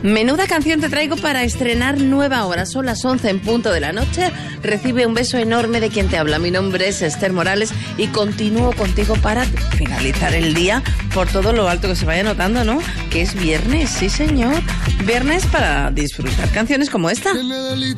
Menuda canción te traigo para estrenar nueva hora. Son las 11 en punto de la noche. Recibe un beso enorme de quien te habla. Mi nombre es Esther Morales y continúo contigo para finalizar el día por todo lo alto que se vaya notando, ¿no? Que es viernes, sí señor. Viernes para disfrutar canciones como esta.